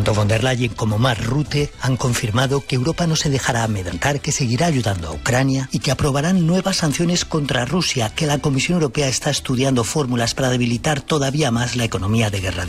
Tanto von der Leyen como Mark Rutte han confirmado que Europa no se dejará amedrentar, que seguirá ayudando a Ucrania y que aprobarán nuevas sanciones contra Rusia, que la Comisión Europea está estudiando fórmulas para debilitar todavía más la economía de guerra de